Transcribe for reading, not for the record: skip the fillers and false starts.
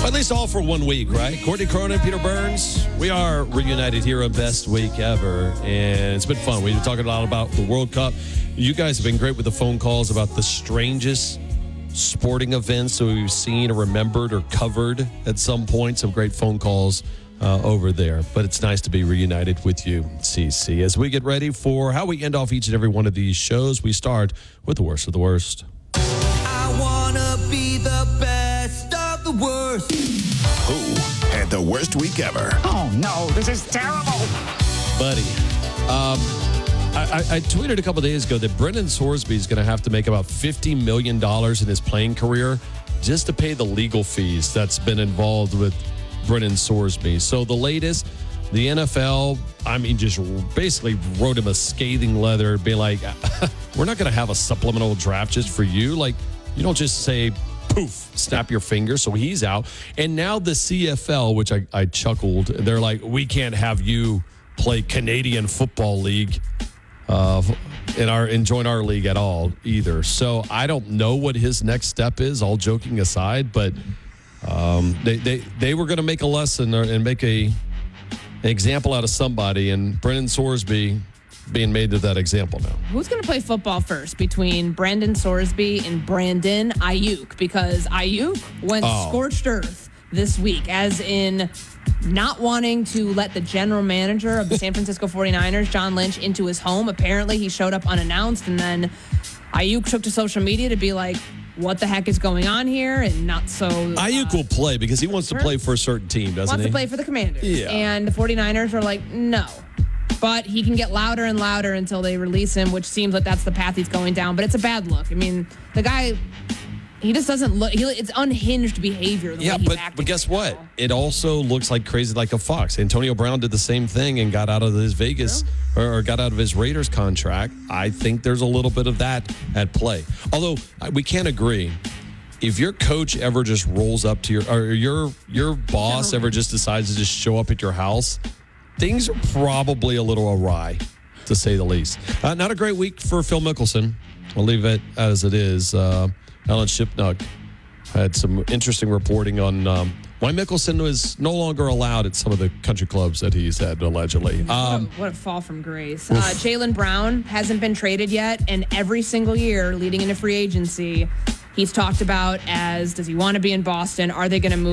At least all for 1 week, right? Courtney Cronin, Peter Burns. We are reunited here on Best Week Ever, and it's been fun. We've been talking a lot about the World Cup. You guys have been great with the phone calls about the strangest sporting events that we've seen or remembered or covered at some point. Some great phone calls over there. But it's nice to be reunited with you, CC. As we get ready for how we end off each and every one of these shows, we start with the worst of the worst. I wanna be the best of the worst. Who had the worst week ever? Oh, no, this is terrible. Buddy, I tweeted a couple days ago that Brendan Sorsby is going to have to make about $50 million in his playing career just to pay the legal fees that's been involved with Brendan Sorsby. So the latest, the NFL, just basically wrote him a scathing letter, being like, we're not going to have a supplemental draft just for you. Like, you don't just say, poof, snap your fingers. So he's out. And now the CFL, which I chuckled, they're like, we can't have you play Canadian Football League and join our league at all either. So I don't know what his next step is, all joking aside, but they were going to make a lesson and make an example out of somebody, and Brendan Sorsby being made to that example now. Who's going to play football first between Brandon Sorsby and Brandon Ayuk? Because Ayuk went scorched earth this week, as in not wanting to let the general manager of the San Francisco 49ers, John Lynch, into his home. Apparently, he showed up unannounced, and then Ayuk took to social media to be like, what the heck is going on here? And not so... Ayuk will play because he wants to play for a certain team, doesn't he? Wants to play for the Commanders. Yeah. And the 49ers are like, no. But he can get louder and louder until they release him, which seems like that's the path he's going down. But it's a bad look. I mean, the guy... He just doesn't look. It's unhinged behavior. The way he's acting but guess right what? now. It also looks like crazy, like a fox. Antonio Brown did the same thing and got out of his Vegas or got out of his Raiders contract. I think there's a little bit of that at play. Although we can't agree. If your coach ever just rolls up to your boss ever just decides to just show up at your house, things are probably a little awry, to say the least. Not a great week for Phil Mickelson. I'll leave it as it is. Alan Shipnuck had some interesting reporting on why Mickelson was no longer allowed at some of the country clubs that he's at, allegedly. What a fall from grace. Jaylen Brown hasn't been traded yet, and every single year leading into free agency, he's talked about as, does he want to be in Boston? Are they going to move?